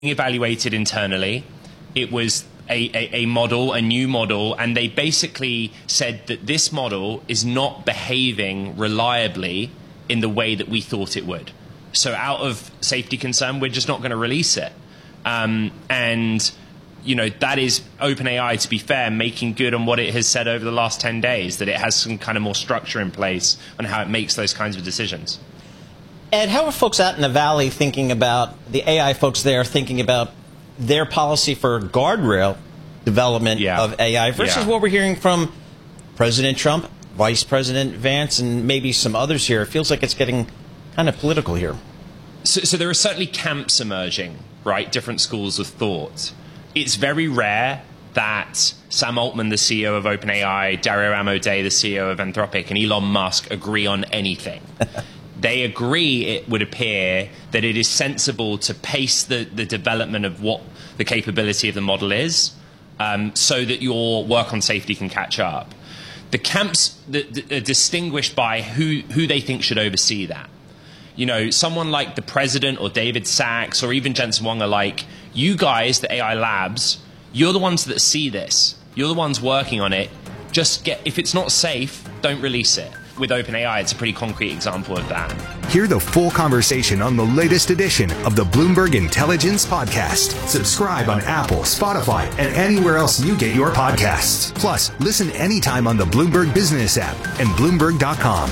evaluated internally. It was a model, a new model, and they basically said that this model is not behaving reliably in the way that we thought it would. So out of safety concern, we're just not going to release it. And you know, that is OpenAI, to be fair, making good on what it has said over the last 10 days, that it has some kind of more structure in place on how it makes those kinds of decisions. Ed, how are folks out in the Valley thinking about, the AI folks there thinking about their policy for guardrail development of AI versus what we're hearing from President Trump, Vice President Vance, and maybe some others here? It feels like it's getting kind of political here. So there are certainly camps emerging, right? Different schools of thought. It's very rare that Sam Altman, the CEO of OpenAI, Dario Amodei, the CEO of Anthropic, and Elon Musk agree on anything. They agree, it would appear, that it is sensible to pace the development of what the capability of the model is, so that your work on safety can catch up. The camps that are distinguished by who they think should oversee that. You know, someone like the president or David Sachs or even Jensen Huang are like, you guys, the AI labs, you're the ones that see this. You're the ones working on it. Just if it's not safe, don't release it. With OpenAI, it's a pretty concrete example of that. Hear the full conversation on the latest edition of the Bloomberg Intelligence Podcast. Subscribe on Apple, Spotify, and anywhere else you get your podcasts. Plus, listen anytime on the Bloomberg Business app and Bloomberg.com.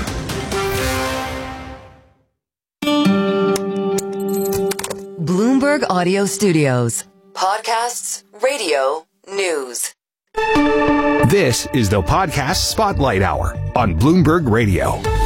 Bloomberg Audio Studios. Podcasts, radio, news. This is the Podcast Spotlight Hour on Bloomberg Radio.